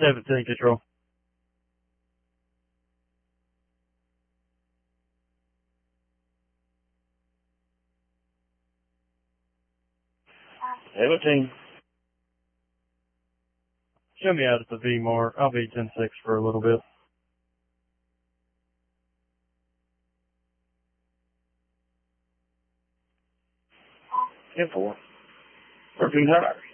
17 control. Seventeen. Show me out at the V mark. I'll be 10-6 for a little bit. 10-4. 13 tires.